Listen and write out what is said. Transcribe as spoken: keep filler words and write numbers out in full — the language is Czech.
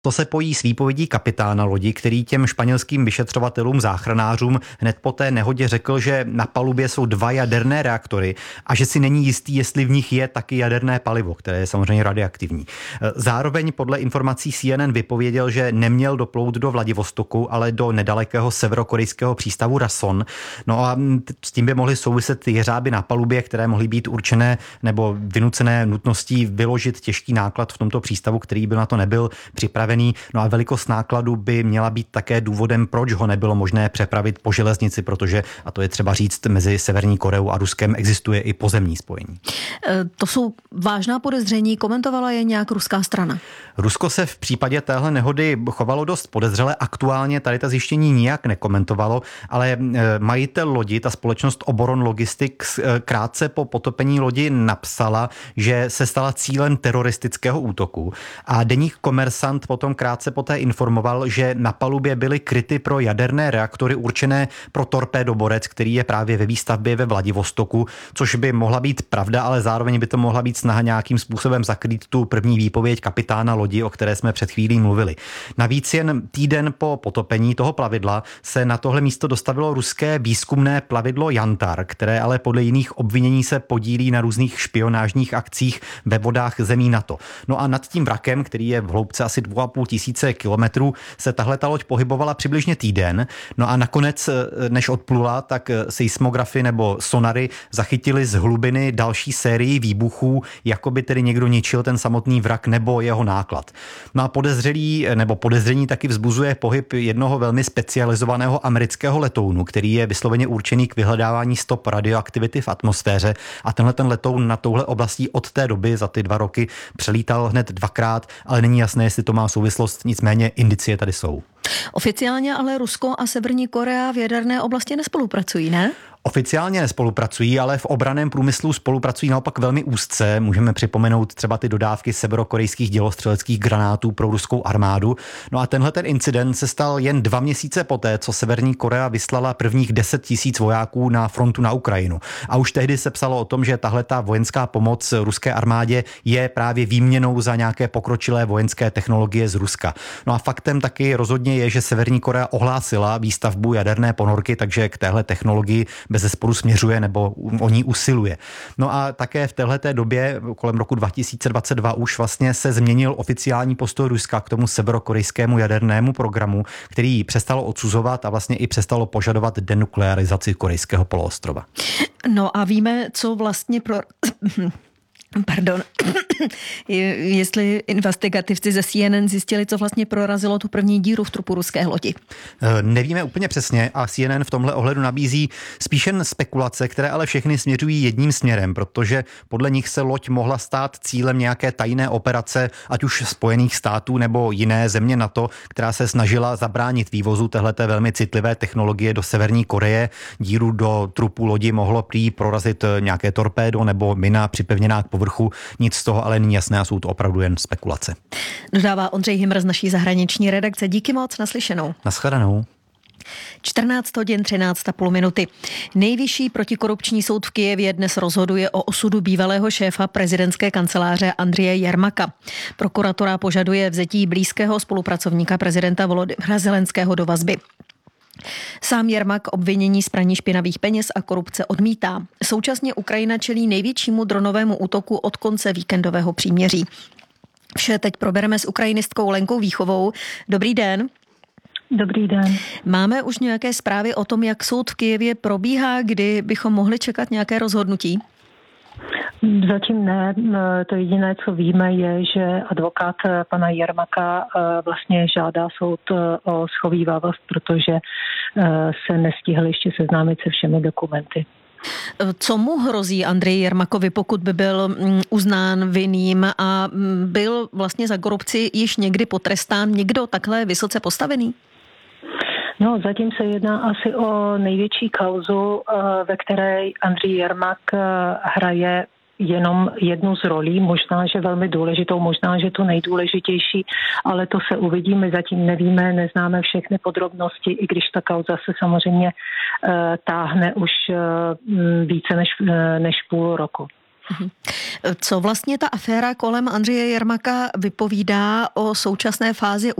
To se pojí s výpovědí kapitána lodi, který těm španělským vyšetřovatelům, záchranářům hned po té nehodě řekl, že na palubě jsou dva jaderné reaktory a že si není jistý, jestli v nich je taky jaderné palivo, které je samozřejmě radioaktivní. Zároveň podle informací C N N vypověděl, že neměl doplout do Vladivostoku, ale do nedalekého severokorejského přístavu Rason. No a s tím by mohly souviset jeřáby na palubě, které mohly být určené nebo vynucené nutností vyložit těžký náklad v tomto přístavu, který by na to nebyl připraven. No a velikost nákladu by měla být také důvodem, proč ho nebylo možné přepravit po železnici, protože, a to je třeba říct, mezi Severní Koreou a Ruskem existuje i pozemní spojení. To jsou vážná podezření, komentovala je nějak ruská strana? Rusko se v případě téhle nehody chovalo dost podezřele, aktuálně tady ta zjištění nijak nekomentovalo, ale majitel lodi, ta společnost Oboron Logistics, krátce po potopení lodi napsala, že se stala cílem teroristického útoku a deník Komersant potom krátce poté informoval, že na palubě byly kryty pro jaderné reaktory určené pro torpédoborec, který je právě ve výstavbě ve Vladivostoku, což by mohla být pravda, ale zároveň by to mohla být snaha nějakým způsobem zakrýt tu první výpověď kapitána lodi, o které jsme před chvílí mluvili. Navíc jen týden po potopení toho plavidla se na tohle místo dostavilo ruské výzkumné plavidlo Jantar, které ale podle jiných obvinění se podílí na různých špionážních akcích ve vodách zemí NATO. No a nad tím vrakem, který je v hloubce asi dvou a půl tisíce kilometrů, se tahle ta loď pohybovala přibližně týden. No a nakonec, než odplula, tak seismografy nebo sonary zachytili z hlubiny další sérii výbuchů, jako by tedy někdo ničil ten samotný vrak nebo jeho náklad. No a podezřelí nebo podezření taky vzbuzuje pohyb jednoho velmi specializovaného amerického letounu, který je vysloveně určený k vyhledávání stop radioaktivity v atmosféře, a tenhle ten letoun na touhle oblastí od té doby za ty dva roky přelítal hned dvakrát, ale není jasné, jestli to má souvislost, nicméně indicie tady jsou. Oficiálně ale Rusko a Severní Korea v jaderné oblasti nespolupracují, ne? Oficiálně nespolupracují, ale v obranném průmyslu spolupracují naopak velmi úzce. Můžeme připomenout třeba ty dodávky severokorejských dělostřeleckých granátů pro ruskou armádu. No a tenhle ten incident se stal jen dva měsíce poté, co Severní Korea vyslala prvních deset tisíc vojáků na frontu na Ukrajinu. A už tehdy se psalo o tom, že tahle ta vojenská pomoc ruské armádě je právě výměnou za nějaké pokročilé vojenské technologie z Ruska. No a faktem taky rozhodně je, že Severní Korea ohlásila výstavbu jaderné ponorky, takže k téhle technologii bezesporu směřuje nebo o ní usiluje. No a také v téhleté době kolem roku dva tisíce dvacet dva už vlastně se změnil oficiální postoj Ruska k tomu severokorejskému jadernému programu, který přestalo odsuzovat a vlastně i přestalo požadovat denuklearizaci korejského poloostrova. No a víme, co vlastně pro... Pardon, jestli investigativci ze C N N zjistili, co vlastně prorazilo tu první díru v trupu ruské lodi. Nevíme úplně přesně a C N N v tomhle ohledu nabízí spíš jen spekulace, které ale všechny směřují jedním směrem, protože podle nich se loď mohla stát cílem nějaké tajné operace, ať už Spojených států nebo jiné země NATO, která se snažila zabránit vývozu téhleté velmi citlivé technologie do Severní Koreje. Díru do trupu lodi mohlo prý prorazit nějaké torpédo nebo mina připevněná k povrchu. Nic z toho ale není jasné a jsou to opravdu jen spekulace. Dodává Ondřej Himr z naší zahraniční redakce. Díky moc, naslyšenou. Naschledanou. čtrnáct hodin třináct a půl minuty. Nejvyšší protikorupční soud v Kyjevě dnes rozhoduje o osudu bývalého šéfa prezidentské kanceláře Andreje Jermaka. Prokuratura požaduje vzetí blízkého spolupracovníka prezidenta Volodymyra Zelenského do vazby. Sám Jermak obvinění z praní špinavých peněz a korupce odmítá. Současně Ukrajina čelí největšímu dronovému útoku od konce víkendového příměří. Vše teď probereme s ukrajinistkou Lenkou Výchovou. Dobrý den. Dobrý den. Máme už nějaké zprávy o tom, jak soud v Kyjevě probíhá, kdy bychom mohli čekat nějaké rozhodnutí? Zatím ne. To jediné, co víme, je, že advokát pana Jermaka vlastně žádá soud o schovívavost, protože se nestihl ještě seznámit se všemi dokumenty. Co mu hrozí Andreji Jermakovi, pokud by byl uznán vinným a byl vlastně za korupci již někdy potrestán někdo takhle vysoce postavený? No, zatím se jedná asi o největší kauzu, ve které Andrej Jermak hraje jenom jednu z rolí, možná, že velmi důležitou, možná, že tu nejdůležitější, ale to se uvidí, my zatím nevíme, neznáme všechny podrobnosti, i když ta kauza se samozřejmě táhne už více než, než půl roku. Co vlastně ta aféra kolem Andreje Jermaka vypovídá o současné fázi